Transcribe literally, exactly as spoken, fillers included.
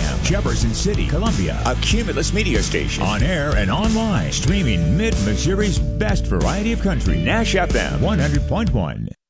M, Jefferson City, Columbia. A Cumulus media station. On air and online. Streaming Mid-Missouri's best variety of country. Nash F M one hundred point one.